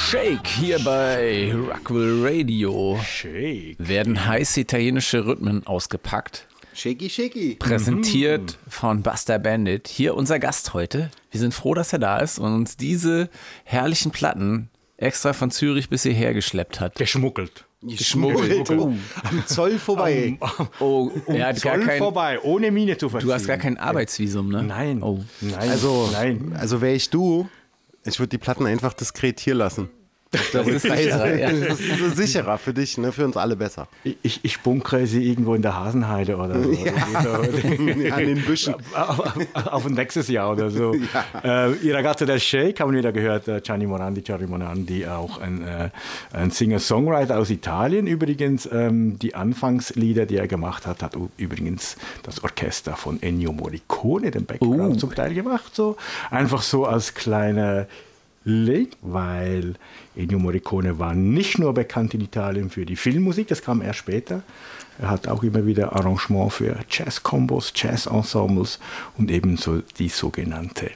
Shake hier bei Rockwell Radio. Shake. Werden heiße italienische Rhythmen ausgepackt. Shaky, shaky. Präsentiert von Buster Bandit. Hier unser Gast heute. Wir sind froh, dass er da ist und uns diese herrlichen Platten extra von Zürich bis hierher geschleppt hat. Geschmuggelt. Geschmuggelt. Oh. Am Zoll vorbei. Er hat gar Zoll kein, vorbei, ohne Miene zu verziehen. du hast gar kein Arbeitsvisum, ne? Nein. Oh. Nein. Also, also wäre ich du, ich würde die Platten einfach diskret hier lassen. Das ist sicherer, ja. Das ist sicherer für dich, ne? Für uns alle besser. Ich bunkere sie irgendwo in der Hasenheide oder so. Ja, an den Büschen. Auf ein nächstes Jahr oder so. Ja. I ragazzi del Shake haben wir wieder gehört, Gianni Morandi, auch ein Singer-Songwriter aus Italien. Übrigens, die Anfangslieder, die er gemacht hat, hat übrigens das Orchester von Ennio Morricone, den Background zum Teil gemacht. So. Einfach so als kleine Link, weil Ennio Morricone war nicht nur bekannt in Italien für die Filmmusik, das kam erst später. Er hat auch immer wieder Arrangement für Jazz-Kombos, Jazz-Ensembles und ebenso die sogenannte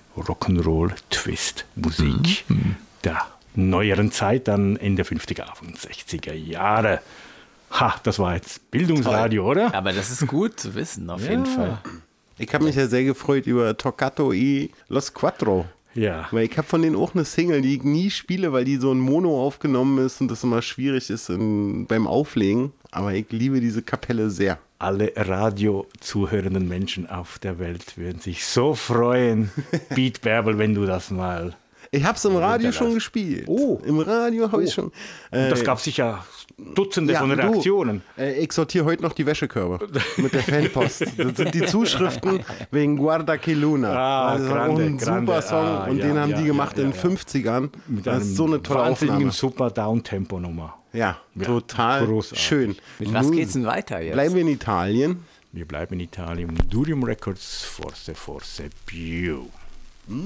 Rock'n'Roll-Twist-Musik der neueren Zeit, dann Ende 50er, Anfang 60er Jahre. Ha, das war jetzt Bildungsradio, oder? Aber das ist gut zu wissen, auf jeden Fall. Ich habe mich ja sehr gefreut über Toccato y Los Quattro. Ja. Weil ich habe von denen auch eine Single, die ich nie spiele, weil die so in Mono aufgenommen ist und das immer schwierig ist beim Auflegen. Aber ich liebe diese Kapelle sehr. Alle Radio-zuhörenden Menschen auf der Welt würden sich so freuen, Beat Bärbel, wenn du das mal... Ich habe es im Radio schon gespielt. Oh. Im Radio habe ich schon. Das gab sicher Dutzende von Reaktionen. Ich sortiere heute noch die Wäschekörbe mit der Fanpost. Das sind die Zuschriften wegen Guarda che Luna. Das ist auch ein super Song und den haben die gemacht in den 50ern. Das ist so eine tolle Aufnahme. Super Downtempo-Nummer. Ja, total großartig. schön. Mit was geht's denn weiter jetzt? Bleiben wir in Italien. Wir bleiben in Italien. Durium Records, Forse Più.